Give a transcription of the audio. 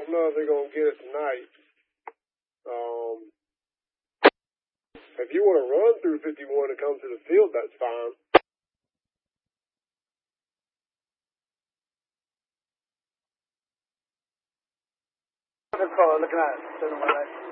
don't know if they're going to get it tonight. If you want to run through 51 and come to the field, that's fine. Looking at it.